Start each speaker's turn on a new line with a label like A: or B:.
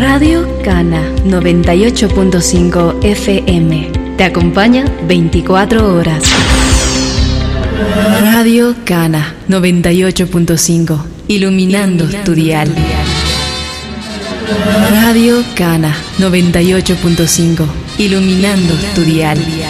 A: Radio Cana 98.5 FM. Te acompaña 24 horas. Radio Cana 98.5. Iluminando tu dial. Radio Cana 98.5. Iluminando tu dial.